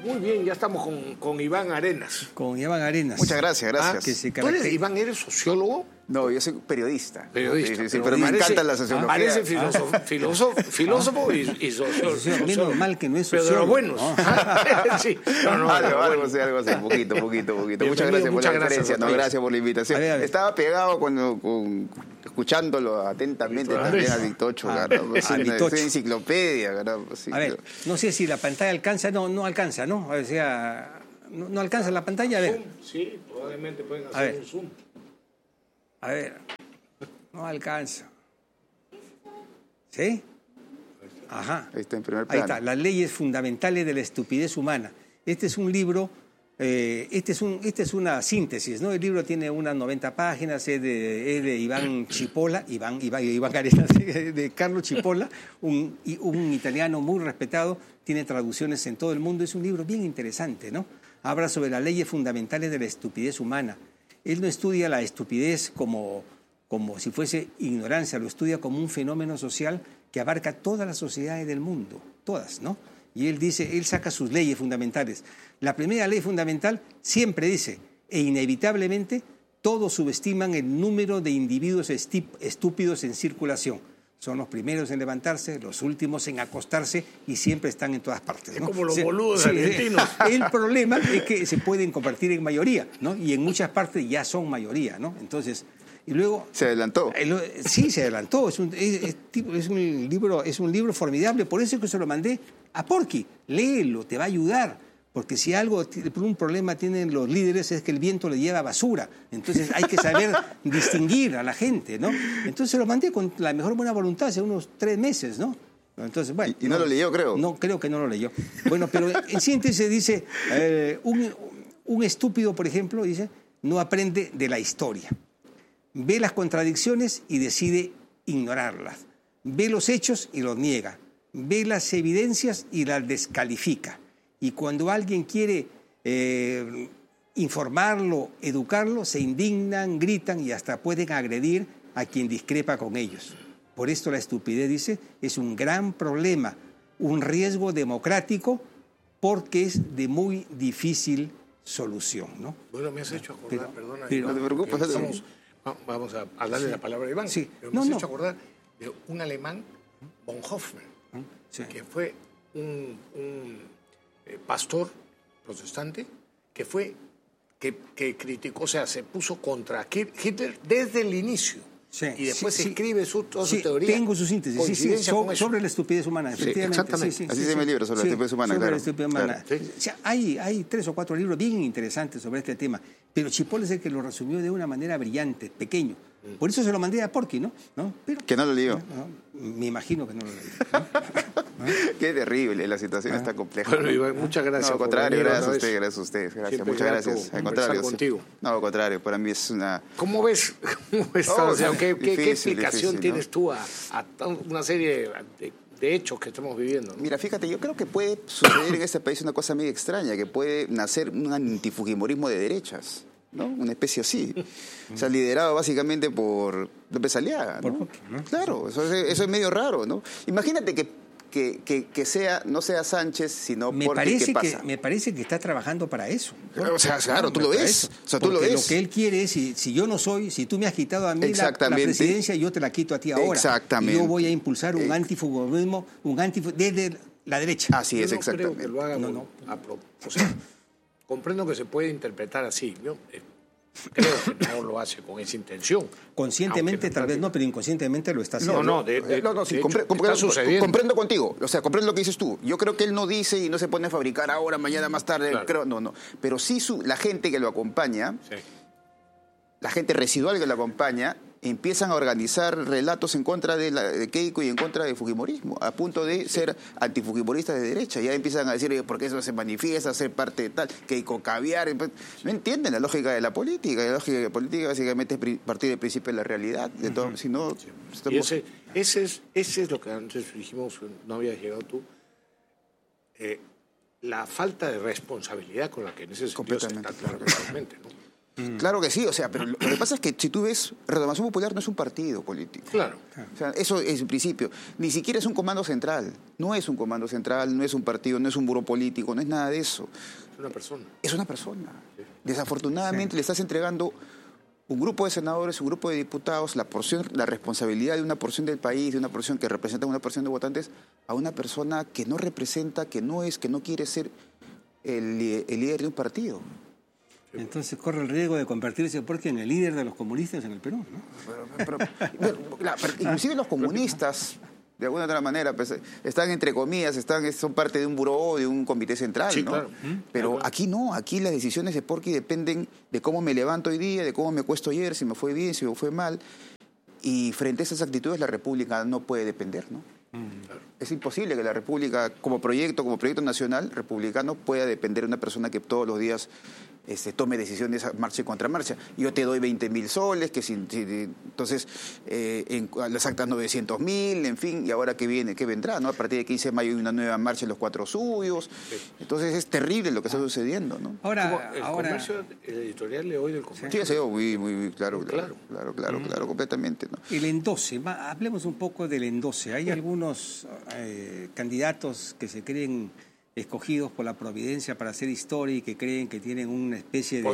Muy bien, ya estamos con Iván Arenas. Con Iván Arenas. Muchas gracias, gracias. ¿Tú eres, Iván, eres sociólogo? No, yo soy periodista. Periodista. Sí, pero me encanta la sociología. Parece filósofo y sociólogo. Menos mal que no es sociólogo. Pero de los buenos. ¿No? Sí. Algo así, poquito. Muchas gracias por la referencia. Gracias por la invitación. A ver. Estaba pegado escuchándolo atentamente también a Vitocho. Soy enciclopedia. A ver, no sé si la pantalla alcanza. No alcanza, ¿no? O sea, no alcanza la pantalla. A ver. Sí, probablemente pueden hacer un zoom. A ver, no alcanza. ¿Sí? Ajá. Ahí está en primer plano. Ahí está, las leyes fundamentales de la estupidez humana. Este es un libro, este es una síntesis, ¿no? El libro tiene unas 90 páginas, es de Iván Cipolla, Iván Arenas, de Carlo Cipolla, un italiano muy respetado, tiene traducciones en todo el mundo. Es un libro bien interesante, ¿no? Habla sobre las leyes fundamentales de la estupidez humana. Él no estudia la estupidez como si fuese ignorancia, lo estudia como un fenómeno social que abarca todas las sociedades del mundo, todas, ¿no? Y él saca sus leyes fundamentales. La primera ley fundamental siempre dice, e inevitablemente, todos subestiman el número de individuos estúpidos en circulación. Son los primeros en levantarse, los últimos en acostarse y siempre están en todas partes, ¿no? Es como los boludos argentinos. El problema es que se pueden convertir en mayoría, ¿no? Y en muchas partes ya son mayoría, ¿no? Entonces, y luego... ¿Se adelantó? Sí, se adelantó. Es un libro formidable. Por eso es que se lo mandé a Porky. Léelo, te va a ayudar. Porque si un problema tienen los líderes es que el viento le lleva basura. Entonces hay que saber distinguir a la gente, ¿no? Entonces se lo mandé con la mejor buena voluntad hace unos 3 meses, ¿no? Entonces, bueno, ¿Y no lo leyó, creo? No, creo que no lo leyó. Bueno, pero en síntesis dice, un estúpido, por ejemplo, dice, no aprende de la historia. Ve las contradicciones y decide ignorarlas. Ve los hechos y los niega. Ve las evidencias y las descalifica. Y cuando alguien quiere informarlo, educarlo, se indignan, gritan y hasta pueden agredir a quien discrepa con ellos. Por esto la estupidez, dice, es un gran problema, un riesgo democrático porque es de muy difícil solución, ¿no? Bueno, me has hecho acordar, perdona. No te preocupes. Vamos a darle la palabra a Iván. Sí. Pero me has hecho acordar de un alemán, Bonhoeffer, Sí. que fue un pastor protestante que criticó, o sea, se puso contra Hitler desde el inicio. Sí, y después escribe toda su sí, teoría. Tengo su síntesis, sobre la estupidez humana, efectivamente. Exactamente. Así se llama el libro, sobre la estupidez humana, sobre claro. la estupidez humana. Claro. O sea, hay 3 o 4 libros bien interesantes sobre este tema, pero Cipolla es el que lo resumió de una manera brillante, pequeño. Por eso se lo mandé a Porky, ¿no? Pero, que no lo leyó. Me imagino que no lo leyó, ¿no? Qué terrible, la situación está compleja. Bueno, Iván, muchas gracias. No, al contrario, gracias a usted. Gracias, muchas gracias. Al contrario. Contigo. No, al contrario, para mí es una... ¿Cómo ves? O sea, ¿qué explicación tienes tú a una serie de hechos que estamos viviendo, ¿no? Mira, fíjate, yo creo que puede suceder en este país una cosa muy extraña, que puede nacer un antifujimorismo de derechas, ¿no? Una especie así. O sea, liderado básicamente por López Aliaga, ¿no? Claro, eso es medio raro, ¿no? Imagínate que no sea Sánchez, sino porque ¿qué pasa? Me parece que está trabajando para eso. O sea, claro, tú lo ves. O sea, tú lo ves. Lo que él quiere es, si yo no soy, si tú me has quitado a mí la presidencia, yo te la quito a ti ahora. Exactamente. Y yo voy a impulsar un antifugorismo, desde la derecha. Así es, exactamente. Creo que lo haga o sea, comprendo que se puede interpretar así. Yo creo que no lo hace con esa intención. Conscientemente tal vez no, pero inconscientemente lo está haciendo. Sí, comprendo contigo. O sea, comprendo lo que dices tú. Yo creo que él no dice y no se pone a fabricar ahora, mañana, más tarde. Claro. No. Pero sí la gente que lo acompaña, la gente residual que lo acompaña, empiezan a organizar relatos en contra de Keiko y en contra del fujimorismo, a punto de ser antifujimoristas de derecha. Ya empiezan a decir, ¿por qué eso se manifiesta, ser parte de tal? Keiko caviar. No entienden la lógica de la política. La lógica de la política básicamente es partir del principio de la realidad. De todo, si no, y ese es lo que antes dijimos, no habías llegado tú, la falta de responsabilidad con la que en ese sentido se está claramente, ¿no? Claro que sí, o sea, pero lo que pasa es que si tú ves, Renovación Popular no es un partido político. Claro. O sea, eso es el principio. Ni siquiera es un comando central. No es un comando central, no es un partido, no es un buró político, no es nada de eso. Es una persona. Es una persona. Desafortunadamente le estás entregando un grupo de senadores, un grupo de diputados, la responsabilidad de una porción del país, de una porción que representa a una porción de votantes, a una persona que no representa, que no quiere ser el líder de un partido. Entonces corre el riesgo de convertirse porque en el líder de los comunistas en el Perú, ¿no? Inclusive los comunistas, de alguna otra manera, pues, están entre comillas, son parte de un buró, de un comité central, sí, ¿no? Claro. Pero aquí no, aquí las decisiones de Porky dependen de cómo me levanto hoy día, de cómo me acuesto ayer, si me fue bien, si me fue mal. Y frente a esas actitudes la República no puede depender, ¿no? Claro. Es imposible que la República, como proyecto nacional republicano, pueda depender de una persona que todos los días tome decisiones marcha y contramarcha. Yo te doy 20.000 soles, entonces las actas 900.000, en fin, y ahora qué vendrá, ¿no? A partir de 15 de mayo hay una nueva marcha en los 4 suyos. Sí. Entonces es terrible lo que está sucediendo, ¿no? Ahora, comercio, el editorial de hoy del comercio. Sí, muy claro, completamente, ¿no? El endose, hablemos un poco del endose. Hay algunos candidatos que se creen escogidos por la providencia para hacer historia y que creen que tienen una especie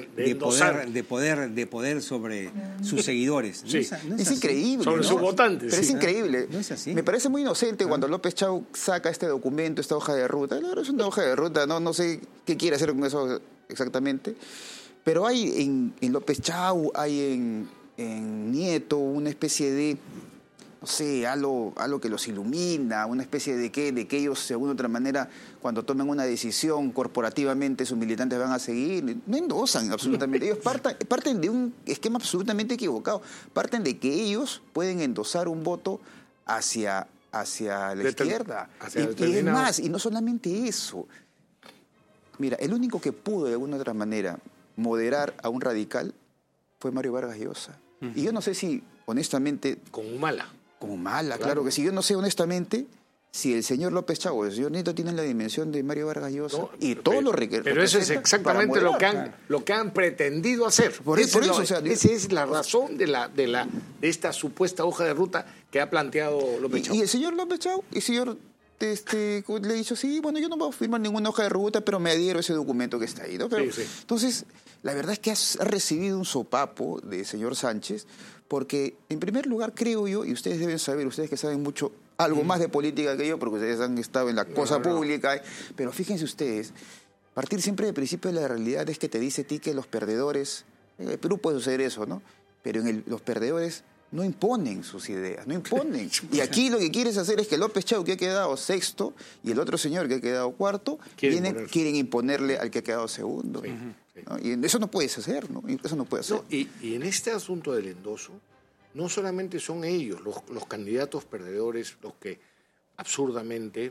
de poder sobre sus seguidores. Sí. Es increíble. Sobre sus votantes. Pero es increíble. No es así. Me parece muy inocente cuando López Chau saca este documento, esta hoja de ruta. Claro, es una hoja de ruta, no sé qué quiere hacer con eso exactamente. Pero hay en López Chau, hay en Nieto una especie de, no sé, algo que los ilumina, una especie de que ellos, de alguna otra manera, cuando tomen una decisión corporativamente, sus militantes van a seguir. No endosan absolutamente. Ellos parten de un esquema absolutamente equivocado. Parten de que ellos pueden endosar un voto hacia la izquierda. Y es más, y no solamente eso. Mira, el único que pudo, de alguna otra manera, moderar a un radical fue Mario Vargas Llosa. Y yo no sé si, honestamente... Como Humala, claro que sí. Yo no sé, honestamente, si el señor López Chau, el señor Nieto tienen la dimensión de Mario Vargas Llosa y todo lo requiere. Pero eso es exactamente lo que han pretendido hacer. Esa es la razón de esta supuesta hoja de ruta que ha planteado López Chau. Y el señor López Chau, le he dicho, sí, bueno, yo no voy a firmar ninguna hoja de ruta, pero me adhiero a ese documento que está ahí, ¿no? Pero, sí. Entonces, la verdad es que ha recibido un sopapo del señor Sánchez, porque, en primer lugar, creo yo, y ustedes deben saber, ustedes que saben mucho, algo más de política que yo, porque ustedes han estado en la cosa pública, pero fíjense ustedes, partir siempre del principio de la realidad es que te dice a ti que los perdedores, en el Perú puede suceder eso, ¿no? Pero los perdedores no imponen sus ideas, no imponen. Y aquí lo que quieres hacer es que López Chau, que ha quedado sexto, y el otro señor que ha quedado cuarto, quieren imponerle al que ha quedado segundo. Sí, ¿no? Y eso no puedes hacer, ¿no? Eso no puede hacer. No, y en este asunto del endoso, no solamente son ellos, los candidatos perdedores, los que absurdamente,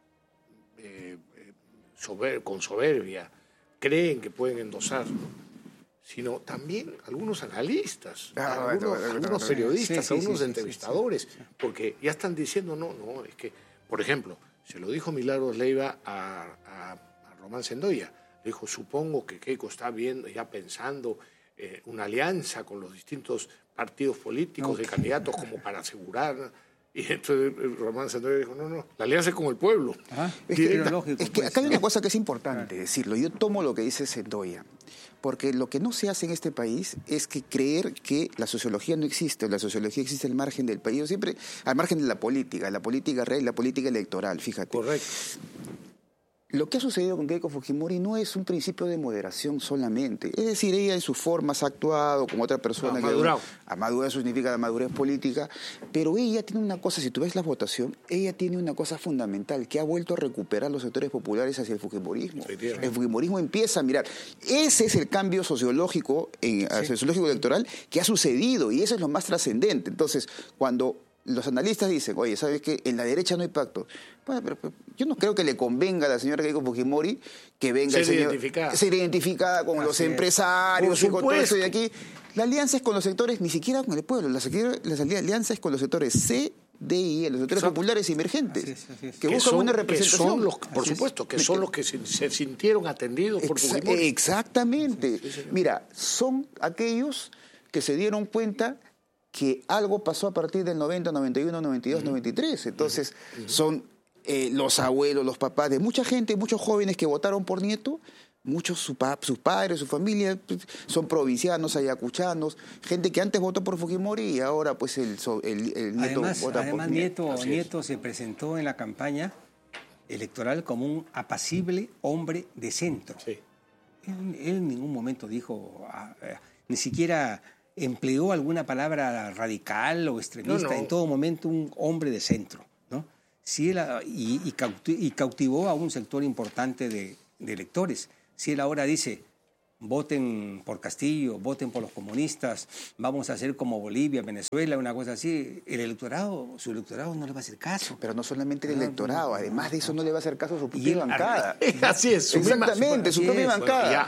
con soberbia, creen que pueden endosar, ¿no? Sino también algunos analistas, algunos periodistas, algunos entrevistadores, porque ya están diciendo, no, es que, por ejemplo, se lo dijo Milagros Leiva a Román Sendoya, le dijo, supongo que Keiko está viendo, ya pensando una alianza con los distintos partidos políticos de candidatos como para asegurar. Y entonces Román Sendoya dijo, no, la alianza es con el pueblo. Es que acá hay una cosa que es importante decirlo. Yo tomo lo que dice Sendoya, porque lo que no se hace en este país es que creer que la sociología no existe, o la sociología existe al margen del país, siempre al margen de la política real, la política electoral, fíjate. Correcto. Lo que ha sucedido con Keiko Fujimori no es un principio de moderación solamente. Es decir, ella en sus formas ha actuado como otra persona. Ha madurado, eso significa la madurez política. Pero ella tiene una cosa, si tú ves la votación, ella tiene una cosa fundamental, que ha vuelto a recuperar los sectores populares hacia el fujimorismo. El fujimorismo empieza a mirar. Ese es el cambio sociológico, sociológico electoral que ha sucedido, y eso es lo más trascendente. Entonces, cuando los analistas dicen, oye, ¿sabes qué? En la derecha no hay pacto. Bueno, pero yo no creo que le convenga a la señora Keiko Fujimori que venga ser identificada con los empresarios y con todo eso de aquí. La alianza es con los sectores, ni siquiera con el pueblo, la alianza es con los sectores C, DI, a los sectores populares emergentes, así es. que buscan una representación. Por supuesto, que son los que se sintieron atendidos por Fujimori. Exactamente. Sí, señor. Mira, son aquellos que se dieron cuenta que algo pasó a partir del 90, 91, 92, 93. Entonces, son los abuelos, los papás de mucha gente, muchos jóvenes que votaron por Nieto. Muchos, sus padres, su familia, son provincianos, ayacuchanos, gente que antes votó por Fujimori y ahora pues el Nieto vota por Nieto. Además, Nieto se presentó en la campaña electoral como un apacible hombre de centro. Sí. Él en ningún momento dijo, ni siquiera empleó alguna palabra radical o extremista, No. en todo momento un hombre de centro, ¿no? Sí, y cautivó a un sector importante de electores. Si él ahora dice, voten por Castillo, voten por los comunistas, vamos a hacer como Bolivia, Venezuela, una cosa así, su electorado no le va a hacer caso. Pero no solamente el electorado, además de eso no le va a hacer caso a su propia bancada. Así es. Exactamente, su propia bancada.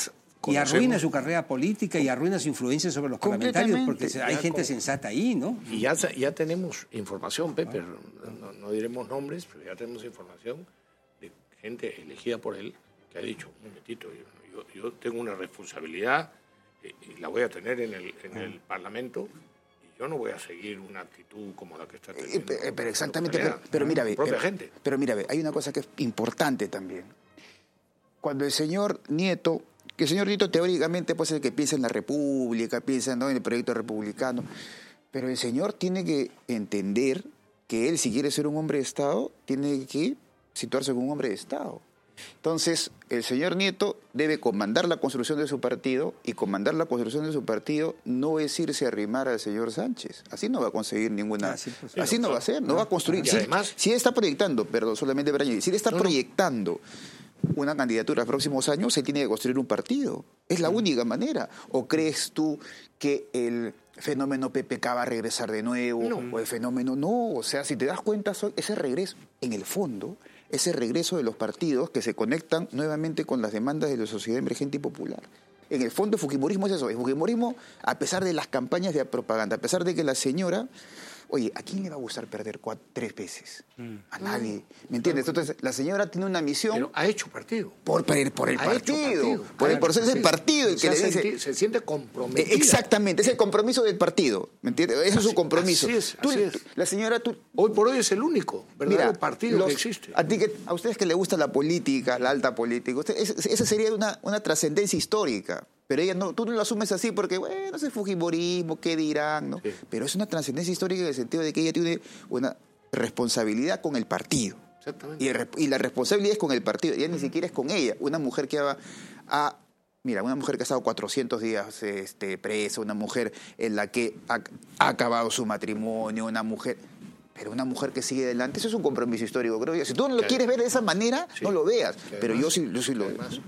Y arruina su carrera política y arruina su influencia sobre los parlamentarios, porque hay gente sensata ahí, ¿no? Y ya tenemos información, Pepe, no diremos nombres, pero ya tenemos información de gente elegida por él que ha dicho, un momentito, yo tengo una responsabilidad y la voy a tener en el Parlamento y yo no voy a seguir una actitud como la que está teniendo. Pero exactamente, pero mira, gente. Pero mira, hay una cosa que es importante también. Cuando el señor Nieto teóricamente pues es el que piensa en la República, piensa, ¿no?, en el proyecto republicano, pero el señor tiene que entender que él, si quiere ser un hombre de Estado, tiene que situarse como un hombre de Estado. Entonces, el señor Nieto debe comandar la construcción de su partido, y comandar la construcción de su partido no es irse a arrimar al señor Sánchez. Así no va a conseguir ninguna... Así no va a ser, no va a construir. Y además, si él está proyectando, solamente para añadir, si él está proyectando una candidatura a los próximos años, se tiene que construir un partido. Es la única manera. ¿O crees tú que el fenómeno PPK va a regresar de nuevo? No. O el fenómeno... No, o sea, si te das cuenta, ese regreso, en el fondo, ese regreso de los partidos que se conectan nuevamente con las demandas de la sociedad emergente y popular. En el fondo, el fujimorismo es eso. El fujimorismo, a pesar de las campañas de propaganda, a pesar de que la señora... Oye, ¿a quién le va a gustar perder 3 veces? A nadie. ¿Me entiendes? Entonces, la señora tiene una misión... Pero ha hecho partido. Por el partido. Por el proceso del partido. El que le dice... Se siente comprometido. Exactamente. Es el compromiso del partido. ¿Me entiendes? Ese es su compromiso. Así es. La señora... Hoy por hoy es el único verdadero partido que existe. A ustedes que les gusta la política, la alta política, esa sería una trascendencia histórica. Pero ella tú no lo asumes así porque, bueno, es el fujimorismo, ¿qué dirán? ¿No? Sí. Pero es una trascendencia histórica en el sentido de que ella tiene una responsabilidad con el partido. Exactamente. Y la responsabilidad es con el partido, ya ni siquiera es con ella. Una mujer que una mujer que ha estado 400 días presa, una mujer en la que ha acabado su matrimonio, pero una mujer que sigue adelante, eso es un compromiso histórico, creo yo. Si tú no lo quieres ver de esa manera, no lo veas. Pero yo sí lo veo. Además,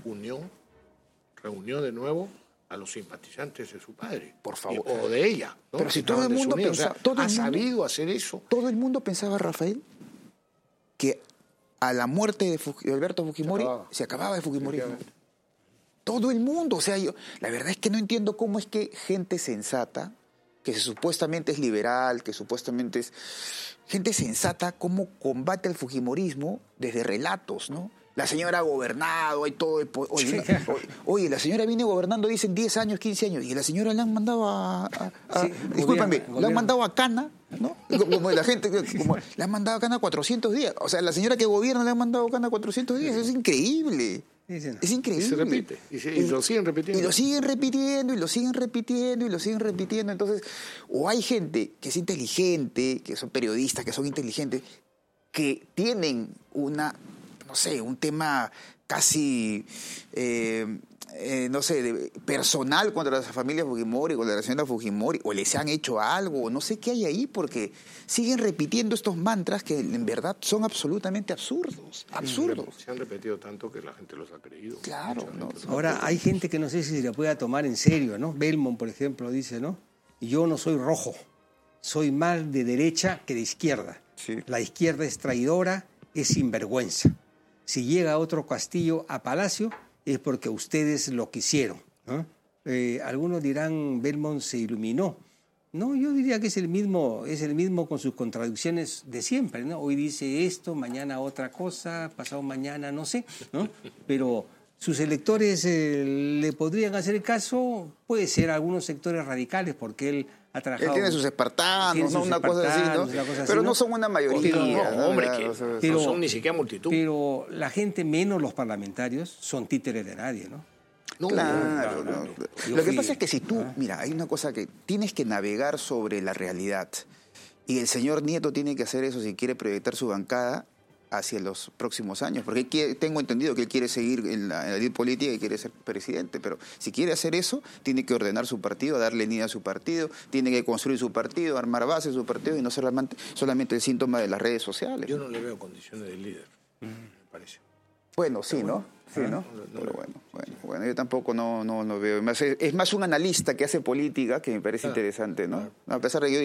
reunió de nuevo a los simpatizantes de su padre. Por favor. O de ella, ¿no? Pero si todo el mundo pensaba... ha sabido hacer eso. Todo el mundo pensaba, Rafael, que a la muerte de Alberto Fujimori se acababa el fujimorismo. Todo el mundo. O sea, la verdad es que no entiendo cómo es que gente sensata, que supuestamente es liberal, que supuestamente es gente sensata, cómo combate el fujimorismo desde relatos, ¿no? La señora ha gobernado, hay todo... Oye, la señora viene gobernando, dicen 10 años, 15 años, y la señora le han mandado discúlpame, le han mandado a Cana, ¿no? Como la gente, le han mandado a Cana 400 días. O sea, la señora que gobierna le han mandado a Cana 400 días. Es increíble. Es increíble. Y se repite. Y lo siguen repitiendo. Y lo siguen repitiendo, y lo siguen repitiendo, y lo siguen repitiendo. Entonces, o hay gente que es inteligente, que son periodistas, que son inteligentes, que tienen un tema casi, personal contra la familia Fujimori, contra la señora Fujimori, o les han hecho algo, o no sé qué hay ahí, porque siguen repitiendo estos mantras que en verdad son absolutamente absurdos. Se han repetido tanto que la gente los ha creído. Claro. ¿No? Ahora, hay gente que no sé si se la pueda tomar en serio, ¿no? Belmont, por ejemplo, dice, ¿no? Yo no soy rojo, soy más de derecha que de izquierda. Sí. La izquierda es traidora, es sinvergüenza. Si llega otro Castillo a Palacio es porque ustedes lo quisieron, ¿no? Algunos dirán, Belmont se iluminó No, yo diría que es el mismo con sus contradicciones de siempre, ¿no? Hoy dice esto, mañana otra cosa, pasado mañana no sé, ¿no? Pero sus electores le podrían hacer caso, puede ser algunos sectores radicales, porque él ha trabajado... Él tiene sus espartanos, ¿no? Una cosa así, ¿no? Pero no son una mayoría. No, hombre, que no son ni siquiera multitud. Pero la gente, menos los parlamentarios, son títeres de nadie, ¿no? No, claro, no. Lo que pasa es que si tú, mira, hay una cosa que tienes que navegar sobre la realidad. Y el señor Nieto tiene que hacer eso si quiere proyectar su bancada hacia los próximos años. Porque tengo entendido que él quiere seguir en la vida política y quiere ser presidente. Pero si quiere hacer eso, tiene que ordenar su partido, darle línea a su partido, tiene que construir su partido, armar base de su partido y no solamente el síntoma de las redes sociales. Yo no le veo condiciones de líder, me parece. Bueno, sí, ¿no? Sí, ¿no? Pero bueno, yo tampoco no lo veo. Es más un analista que hace política que me parece interesante, ¿no? A pesar de que yo